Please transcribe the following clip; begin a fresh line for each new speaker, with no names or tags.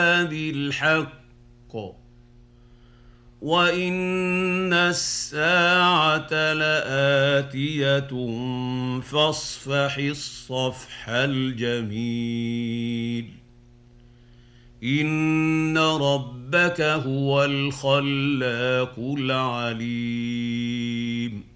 بالحق وإن الساعة لآتية فاصفح الصفح الجميل إن ربك هو الخلاق العليم